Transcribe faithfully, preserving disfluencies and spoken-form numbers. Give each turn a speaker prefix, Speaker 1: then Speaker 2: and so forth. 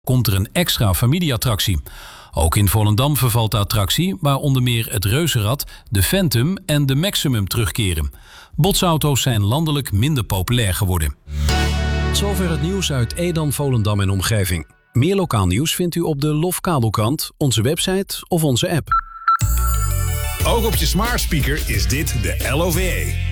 Speaker 1: komt er een extra familieattractie. Ook in Volendam vervalt de attractie, waar onder meer het Reuzenrad, de Phantom en de Maximum terugkeren. Botsauto's zijn landelijk minder populair geworden.
Speaker 2: Tot zover het nieuws uit Edam, Volendam en omgeving. Meer lokaal nieuws vindt u op de Lofkabelkrant, onze website of onze app.
Speaker 3: Ook op je smart speaker is dit de L O V E.